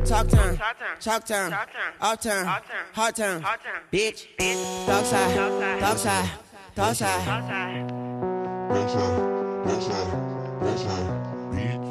Talk turn, chalk turn, out turn, hard turn, bitch, dog side, dog side, dog side. Bitch.